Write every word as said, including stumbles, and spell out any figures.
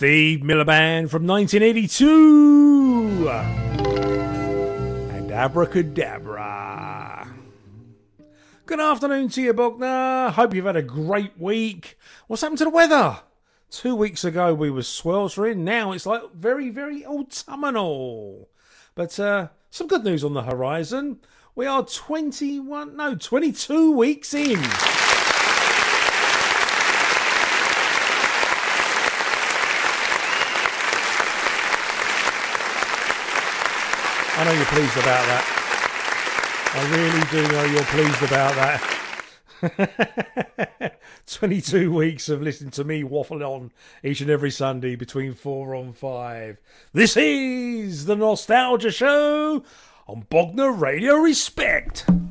Steve Miller Band from nineteen eighty-two. And Abracadabra. Good afternoon to you, Buckner. Hope you've had a great week. What's happened to the weather? Two weeks ago we were sweltering. Now it's like very, very autumnal. But uh, some good news on the horizon. We are twenty-one, no, twenty-two weeks in. I know you're pleased about that. I really do know you're pleased about that. twenty-two weeks of listening to me waffle on each and every Sunday between four and five. This is the Nostalgia Show on Bognor Radio Respect.